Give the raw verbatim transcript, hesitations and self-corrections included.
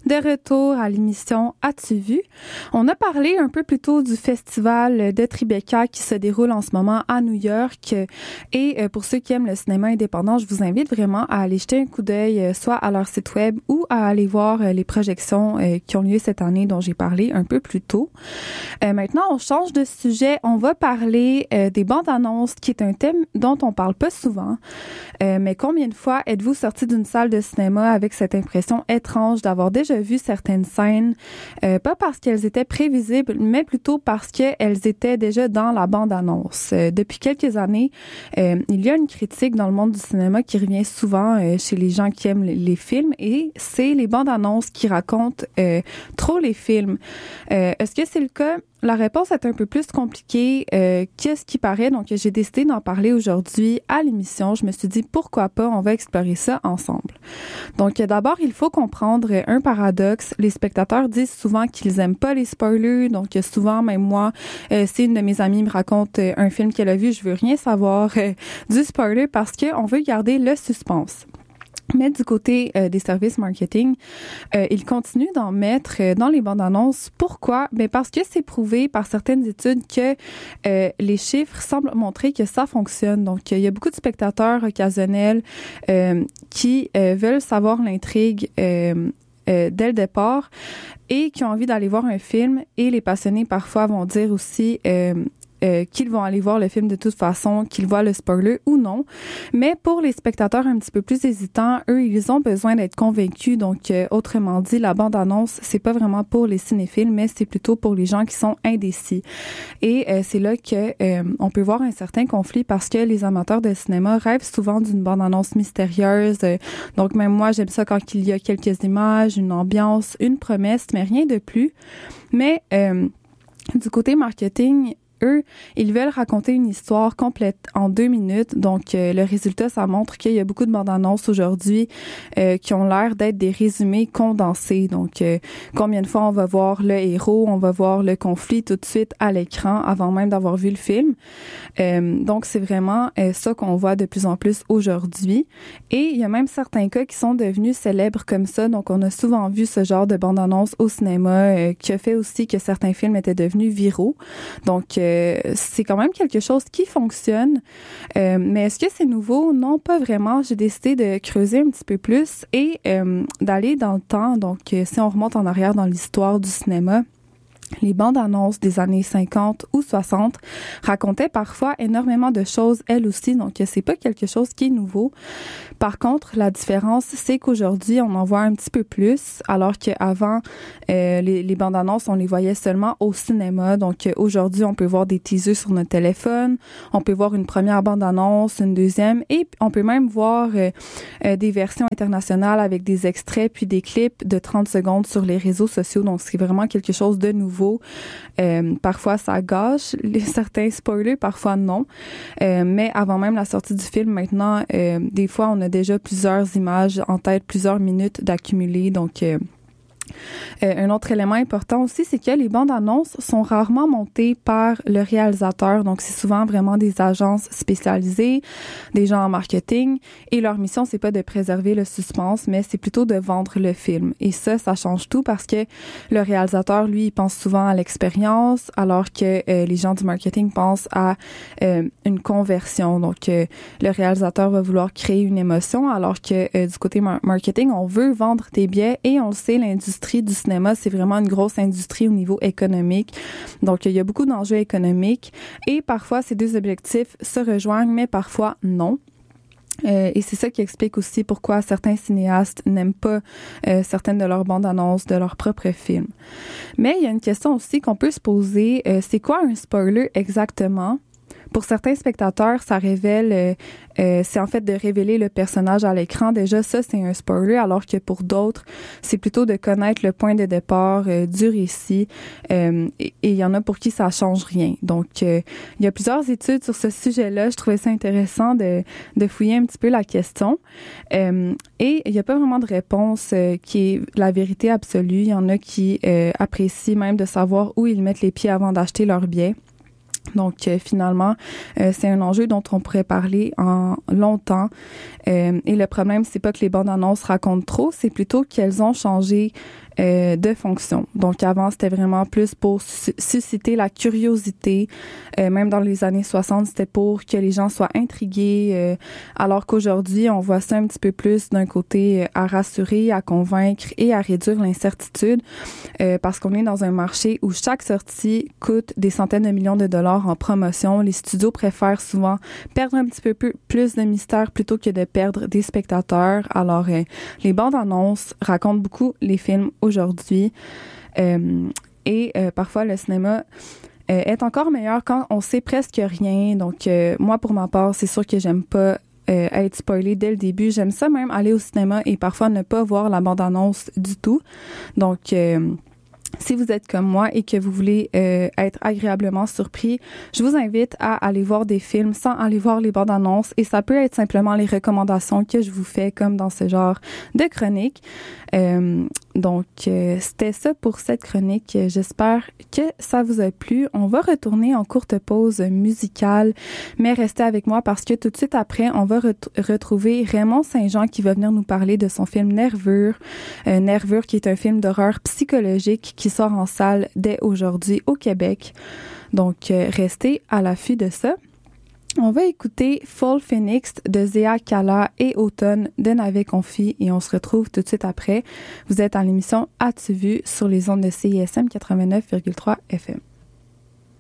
De retour à l'émission As-tu vu? On a parlé un peu plus tôt du festival de Tribeca qui se déroule en ce moment à New York. Et pour ceux qui aiment le cinéma indépendant, je vous invite vraiment à aller jeter un coup d'œil soit à leur site web ou à aller voir les projections qui ont lieu cette année dont j'ai parlé un peu plus tôt. Euh, maintenant, on change de sujet. On va parler euh, des bandes annonces, qui est un thème dont on parle pas souvent. Euh, mais combien de fois êtes-vous sorti d'une salle de cinéma avec cette impression étrange d'avoir déjà vu certaines scènes, euh, pas parce qu'elles étaient prévisibles, mais plutôt parce qu'elles étaient déjà dans la bande-annonce. Euh, depuis quelques années, euh, il y a une critique dans le monde du cinéma qui revient souvent euh, chez les gens qui aiment les, les films, et c'est les bandes-annonces qui racontent euh, trop les films. Euh, est-ce que c'est le cas? La réponse est un peu plus compliquée euh, qu'est-ce qui paraît, donc j'ai décidé d'en parler aujourd'hui à l'émission. Je me suis dit, pourquoi pas, on va explorer ça ensemble. Donc d'abord, il faut comprendre un paradoxe. Les spectateurs disent souvent qu'ils aiment pas les spoilers, donc souvent, même moi, euh, si une de mes amies me raconte euh, un film qu'elle a vu, je veux rien savoir euh, du spoiler parce qu'on veut garder le suspense. Mais du côté euh, des services marketing, euh, ils continuent d'en mettre euh, dans les bandes annonces. Pourquoi? Ben parce que c'est prouvé par certaines études que euh, les chiffres semblent montrer que ça fonctionne. Donc, il y a beaucoup de spectateurs occasionnels euh, qui euh, veulent savoir l'intrigue euh, euh, dès le départ et qui ont envie d'aller voir un film. Et les passionnés parfois vont dire aussi euh, Euh, qu'ils vont aller voir le film de toute façon, qu'ils voient le spoiler ou non. Mais pour les spectateurs un petit peu plus hésitants, eux, ils ont besoin d'être convaincus. Donc, euh, autrement dit, la bande-annonce, c'est pas vraiment pour les cinéphiles, mais c'est plutôt pour les gens qui sont indécis. Et euh, c'est là que euh, on peut voir un certain conflit parce que les amateurs de cinéma rêvent souvent d'une bande-annonce mystérieuse. Euh, donc, même moi, j'aime ça quand il y a quelques images, une ambiance, une promesse, mais rien de plus. Mais euh, du côté marketing, eux, ils veulent raconter une histoire complète en deux minutes. Donc, euh, le résultat, ça montre qu'il y a beaucoup de bandes annonces aujourd'hui euh, qui ont l'air d'être des résumés condensés. Donc, euh, combien de fois on va voir le héros, on va voir le conflit tout de suite à l'écran avant même d'avoir vu le film. Euh, donc, c'est vraiment euh, ça qu'on voit de plus en plus aujourd'hui. Et il y a même certains cas qui sont devenus célèbres comme ça. Donc, on a souvent vu ce genre de bande annonce au cinéma euh, qui a fait aussi que certains films étaient devenus viraux. Donc, euh, c'est quand même quelque chose qui fonctionne. Euh, mais est-ce que c'est nouveau? Non, pas vraiment. J'ai décidé de creuser un petit peu plus et euh, d'aller dans le temps. Donc, euh, si on remonte en arrière dans l'histoire du cinéma, les bandes annonces des années cinquante ou soixante racontaient parfois énormément de choses, elles aussi, donc c'est pas quelque chose qui est nouveau. Par contre, la différence, c'est qu'aujourd'hui, on en voit un petit peu plus, alors qu'avant, euh, les, les bandes annonces, on les voyait seulement au cinéma. Donc aujourd'hui, on peut voir des teasers sur notre téléphone, on peut voir une première bande annonce, une deuxième, et on peut même voir euh, euh, des versions internationales avec des extraits puis des clips de trente secondes sur les réseaux sociaux. Donc c'est vraiment quelque chose de nouveau. Euh, parfois, ça gâche les, certains spoilers, parfois non. Euh, mais avant même la sortie du film, maintenant, euh, des fois, on a déjà plusieurs images en tête, plusieurs minutes d'accumuler. Donc, euh, Euh, un autre élément important aussi, c'est que les bandes annonces sont rarement montées par le réalisateur. Donc, c'est souvent vraiment des agences spécialisées, des gens en marketing. Et leur mission, c'est pas de préserver le suspense, mais c'est plutôt de vendre le film. Et ça, ça change tout parce que le réalisateur, lui, il pense souvent à l'expérience, alors que euh, les gens du marketing pensent à euh, une conversion. Donc, euh, le réalisateur va vouloir créer une émotion, alors que euh, du côté mar- marketing, on veut vendre des billets et on le sait, l'industrie L'industrie du cinéma, c'est vraiment une grosse industrie au niveau économique. Donc, il y a beaucoup d'enjeux économiques et parfois, ces deux objectifs se rejoignent, mais parfois non. Euh, et c'est ça qui explique aussi pourquoi certains cinéastes n'aiment pas euh, certaines de leurs bandes annonces de leurs propres films. Mais il y a une question aussi qu'on peut se poser, euh, c'est quoi un spoiler exactement? Pour certains spectateurs, ça révèle, euh, euh, c'est en fait de révéler le personnage à l'écran. Déjà, ça, c'est un spoiler, alors que pour d'autres, c'est plutôt de connaître le point de départ euh, du récit. Euh, et il y en a pour qui ça change rien. Donc, euh, il y a plusieurs études sur ce sujet-là. Je trouvais ça intéressant de, de fouiller un petit peu la question. Euh, et il n'y a pas vraiment de réponse euh, qui est la vérité absolue. Il y en a qui euh, apprécient même de savoir où ils mettent les pieds avant d'acheter leur billet. Donc, euh, finalement, euh, c'est un enjeu dont on pourrait parler en longtemps. Euh, et le problème, c'est pas que les bandes annonces racontent trop, c'est plutôt qu'elles ont changé euh, de fonction. Donc avant, c'était vraiment plus pour su- susciter la curiosité. Euh, même dans les années soixante, c'était pour que les gens soient intrigués. Euh, alors qu'aujourd'hui, on voit ça un petit peu plus d'un côté euh, à rassurer, à convaincre et à réduire l'incertitude. Euh, parce qu'on est dans un marché où chaque sortie coûte des centaines de millions de dollars en promotion. Les studios préfèrent souvent perdre un petit peu plus de mystère plutôt que de perdre des spectateurs. Alors, euh, les bandes annonces racontent beaucoup les films aujourd'hui. Euh, et euh, parfois, le cinéma euh, est encore meilleur quand on sait presque rien. Donc, euh, moi, pour ma part, c'est sûr que j'aime pas euh, être spoilée dès le début. J'aime ça même aller au cinéma et parfois ne pas voir la bande-annonce du tout. Donc, euh, si vous êtes comme moi et que vous voulez euh, être agréablement surpris, je vous invite à aller voir des films sans aller voir les bandes annonces et ça peut être simplement les recommandations que je vous fais comme dans ce genre de chronique. Euh, donc, euh, c'était ça pour cette chronique. J'espère que ça vous a plu. On va retourner en courte pause musicale, mais restez avec moi parce que tout de suite après, on va ret- retrouver Raymond Saint-Jean qui va venir nous parler de son film Nervure. Euh, Nervure qui est un film d'horreur psychologique qui sort en salle dès aujourd'hui au Québec. Donc, euh, restez à l'affût de ça. On va écouter Fall Phoenix de Zéa Kala et Automne de Navet Confi et on se retrouve tout de suite après. Vous êtes à l'émission As-tu vu sur les ondes de C I S M quatre-vingt-neuf virgule trois F M.